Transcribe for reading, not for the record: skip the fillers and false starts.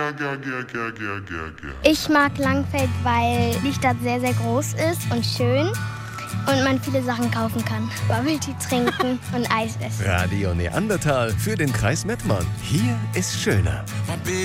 Ich mag Langfeld, weil die Stadt sehr, sehr groß ist und schön und man viele Sachen kaufen kann. Bubble Tea trinken und Eis essen. Radio Neandertal für den Kreis Mettmann. Hier ist schöner.